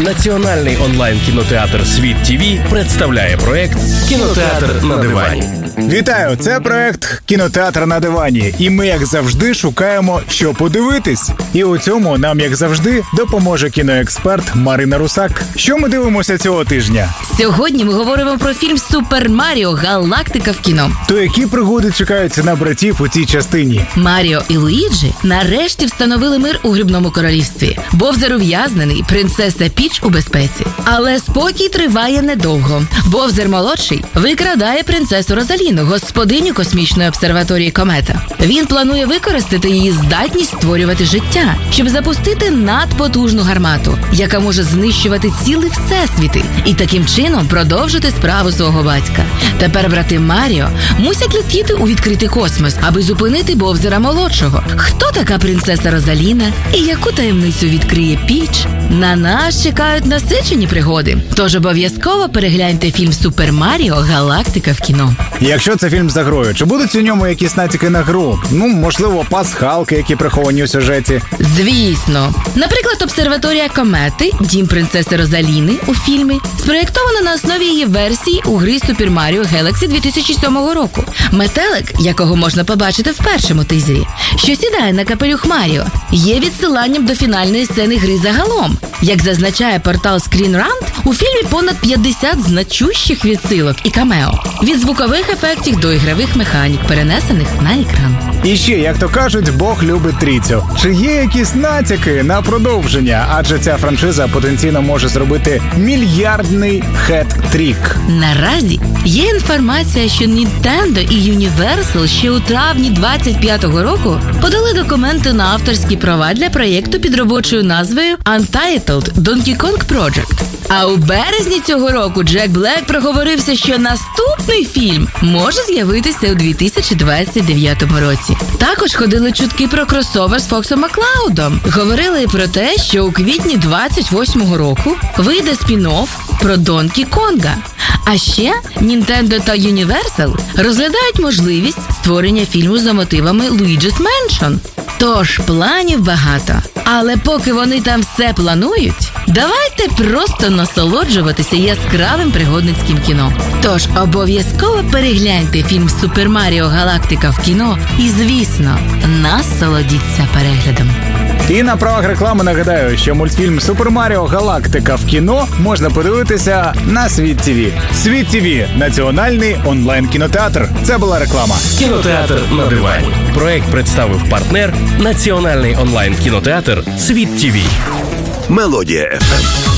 Національний онлайн-кінотеатр «Світ ТВ» представляє проект «Кінотеатр на дивані». Вітаю! Це проект «Кінотеатр на дивані». І ми, як завжди, шукаємо, що подивитись. І у цьому нам, як завжди, допоможе кіноексперт Марина Русак. Що ми дивимося цього тижня? Сьогодні ми говоримо про фільм «Супер Маріо. Галактика в кіно». То які пригоди чекаються на братів у цій частині? Маріо і Луїджі нарешті встановили мир у Грибному королівстві. Бовзер ув'язнений, принцеса Піч у безпеці. Але спокій триває недовго. Бовзер-молодший викрадає принцесу Розаліну, господиню космічної обсерваторії Комета. Він планує використати її здатність створювати життя, щоб запустити надпотужну гармату, яка може знищувати цілі всесвіти, і таким чином продовжити справу свого батька. Тепер брати Маріо мусять летіти у відкритий космос, аби зупинити Бовзера-молодшого. Хто така принцеса Розаліна і яку таємницю відкриє Піч? На нас чекають насичені пригоди. Тож обов'язково перегляньте фільм «Супер Маріо. Галактика в кіно». Якщо це фільм за грою, чи будуть у ньому якісь натяки на гру? Можливо, пасхалки, які приховані у сюжеті? Звісно. Наприклад, обсерваторія Комети, дім принцеси Розаліни у фільмі, спроєктована на основі її версії у грі «Супер Маріо Galaxy» 2007 року. Метелик, якого можна побачити в першому тизері, що сідає на капелюх Маріо, є відсиланням до фінальної сцени гри загалом. Як зазначає портал Screen Rant, у фільмі понад 50 значущих відсилок і камео. Від звукових ефектів до ігрових механік, перенесених на екран. І ще, як то кажуть, Бог любить трійцю. Чи є якісь натяки на продовження? Адже ця франшиза потенційно може зробити мільярдний хет-трік. Наразі є інформація, що Nintendo і Universal ще у травні 25-го року подали документи на авторські права для проєкту під робочою назвою Untitled Donkey Kong Project. А у березні цього року Джек Блек проговорився, що наступний фільм може з'явитися у 2029 році. Також ходили чутки про кросовер з Фоксом Маклаудом. Говорили про те, що у квітні 28-го року вийде спін-офф про Донкі Конга. А ще Nintendo та Universal розглядають можливість створення фільму за мотивами Luigi's Mansion. Тож планів багато. Але поки вони там все планують, давайте просто насолоджуватися яскравим пригодницьким кіно. Тож обов'язково перегляньте фільм «Супер Маріо. Галактика в кіно» і, звісно, насолодіться переглядом. І на правах реклами нагадаю, що мультфільм «Супер Маріо. Галактика в кіно» можна подивитися на Світ ТВ. Світ ТВ – національний онлайн-кінотеатр. Це була реклама. Кінотеатр на дивані. Проект представив партнер Національний онлайн-кінотеатр «Світ ТВ». Мелодія FM.